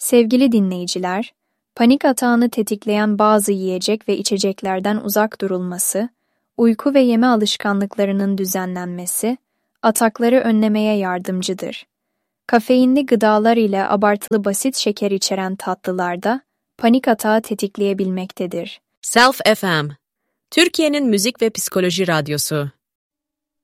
Sevgili dinleyiciler, panik atağını tetikleyen bazı yiyecek ve içeceklerden uzak durulması, uyku ve yeme alışkanlıklarının düzenlenmesi, atakları önlemeye yardımcıdır. Kafeinli gıdalar ile abartılı basit şeker içeren tatlılar da panik atağı tetikleyebilmektedir. Self FM, Türkiye'nin müzik ve psikoloji radyosu.